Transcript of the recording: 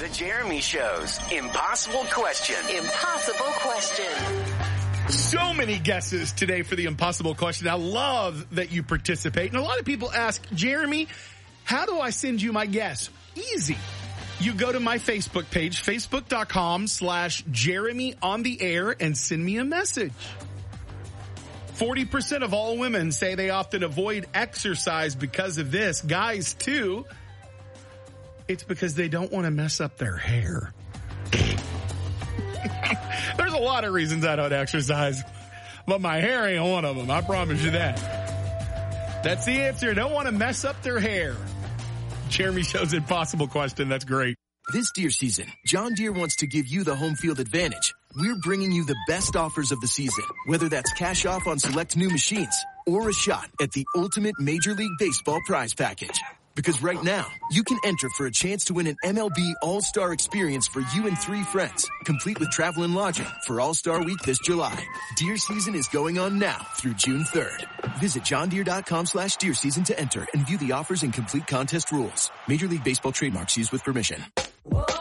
The Jeremy Show's Impossible Question. Impossible Question. So many guesses today for the impossible question. I love that you participate. And a lot of people ask, Jeremy, how do I send you my guess? Easy. You go to my Facebook page, facebook.com/Jeremy on the air, and send me a message. 40% of all women say they often avoid exercise because of this. Guys, too. It's because they don't want to mess up their hair. There's a lot of reasons I don't exercise, but my hair ain't one of them. I promise you that. That's the answer. Don't want to mess up their hair. Jeremy Show's Impossible Question. That's great. This deer season, John Deere wants to give you the home field advantage. We're bringing you the best offers of the season, whether that's cash off on select new machines or a shot at the ultimate Major League Baseball prize package. Because right now, you can enter for a chance to win an MLB All-Star experience for you and 3 friends, complete with travel and lodging for All-Star Week this July. Deer season is going on now through June 3rd. Visit johndeere.com/deer season to enter and view the offers and complete contest rules. Major League Baseball trademarks used with permission.